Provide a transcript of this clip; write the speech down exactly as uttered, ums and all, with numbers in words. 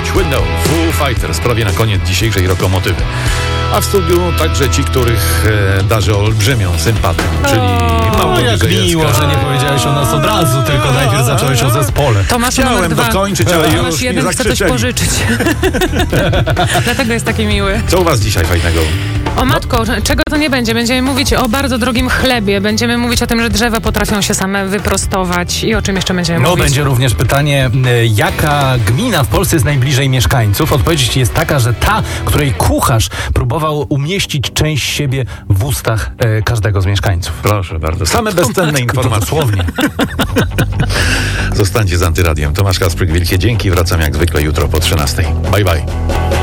Window, Foo Fighters, prawie na koniec dzisiejszej Rokomotywy. A w studiu także ci, których e, darzy olbrzymią sympatią, czyli Małgorzata jak Gajewska. miło, że nie powiedziałeś o nas od razu, tylko najpierw zacząłeś o zespole. Tomasz numer Chciałem dwa. dokończyć, ale już Tomasz mnie jeden chce coś zakrzyczeli. pożyczyć. Dlatego jest taki miły. Co u was dzisiaj fajnego? O matko, czego to nie będzie? Będziemy mówić o bardzo drogim chlebie. Będziemy mówić o tym, że drzewa potrafią się same wyprostować. I o czym jeszcze będziemy No, mówić? będzie również pytanie, y, jaka gmina w Polsce jest najbliżej mieszkańców? Odpowiedź jest taka, że ta, której kucharz próbował umieścić część siebie w ustach y, każdego z mieszkańców. Proszę bardzo. Same bezcenne informacje. Dosłownie. Zostańcie z Antyradiem. Tomasz Kacpryk, wielkie dzięki. Wracam jak zwykle jutro po trzynastej. Bye, bye.